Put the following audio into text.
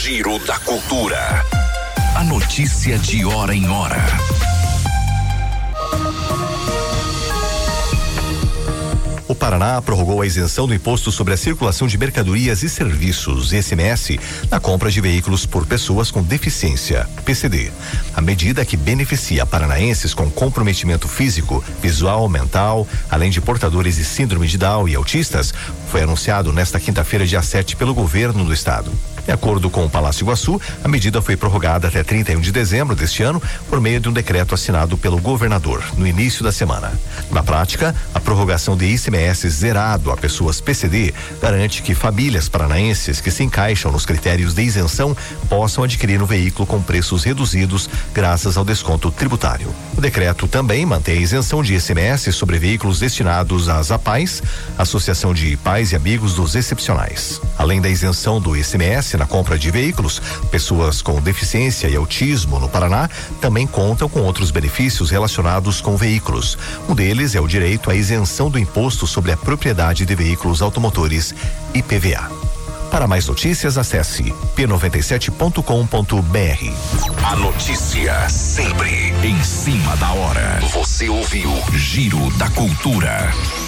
Giro da Cultura. A notícia de hora em hora. O Paraná prorrogou a isenção do imposto sobre a circulação de mercadorias e serviços, ICMS, na compra de veículos por pessoas com deficiência, PCD. A medida que beneficia paranaenses com comprometimento físico, visual, mental, além de portadores de síndrome de Down e autistas, foi anunciado nesta quinta-feira, dia 7, pelo governo do estado. De acordo com o Palácio Iguaçu, a medida foi prorrogada até 31 de dezembro deste ano por meio de um decreto assinado pelo governador no início da semana. Na prática, a prorrogação de ICMS zerado a pessoas PCD garante que famílias paranaenses que se encaixam nos critérios de isenção possam adquirir um veículo com preços reduzidos graças ao desconto tributário. O decreto também mantém a isenção de ICMS sobre veículos destinados às APAES, Associação de Pais e Amigos dos Excepcionais. Além da isenção do ICMS na compra de veículos, pessoas com deficiência e autismo no Paraná também contam com outros benefícios relacionados com veículos. Um deles é o direito à isenção do imposto sobre a propriedade de veículos automotores, IPVA. Para mais notícias, acesse p97.com.br. A notícia sempre em cima da hora. Você ouviu Giro da Cultura.